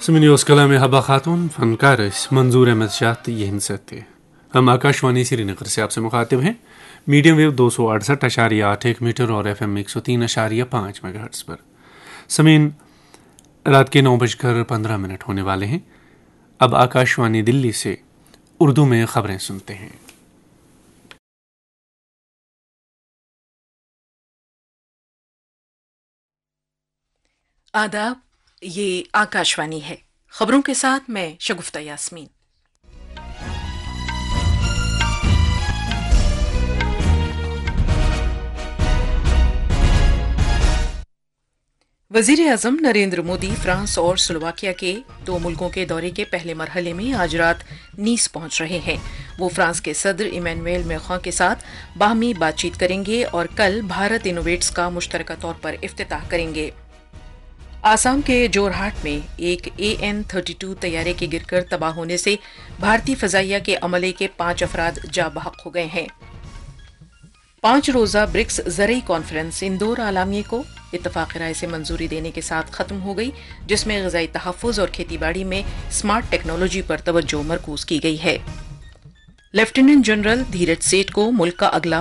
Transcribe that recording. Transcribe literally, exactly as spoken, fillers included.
سمنیوز کلام حبا خاتون، فنکار منظور احمد شاہ یہ سے تھے. ہم آکاشوانی سری نگر سے آپ سے مخاطب ہیں، میڈیم ویو دو سو اڑسٹھ اشاریہ آٹھ ایک میٹر اور ایف ایم ایک سو تین اشاریہ پانچ میگا ہرٹز پر. سمین رات کے نو بج کر پندرہ منٹ ہونے والے ہیں. اب آکاشوانی دلی سے اردو میں خبریں سنتے ہیں. آداب، یہ آکاشوانی ہے. خبروں کے ساتھ میں شگفتہ یاسمین. وزیر اعظم نریندر مودی فرانس اور سلوواکیہ کے دو ملکوں کے دورے کے پہلے مرحلے میں آج رات نیس پہنچ رہے ہیں. وہ فرانس کے صدر ایمینوئل میخواں کے ساتھ باہمی بات چیت کریں گے اور کل بھارت انوویٹس کا مشترکہ طور پر افتتاح کریں گے. آسام کے جورہاٹ میں ایک اے این تھرٹی ٹو طیارے کے گر کر تباہ ہونے سے بھارتی فضائیہ کے عملے کے پانچ افراد جاں بحق ہو گئے ہیں. پانچ روزہ برکس زرعی کانفرنس اندور اعلامیے کو اتفاق رائے سے منظوری دینے کے ساتھ ختم ہو گئی، جس میں غذائی تحفظ اور کھیتی باڑی میں اسمارٹ ٹیکنالوجی پر توجہ مرکوز کی گئی ہے. لیفٹیننٹ جنرل دھیرج سیٹھ کو ملک کا اگلا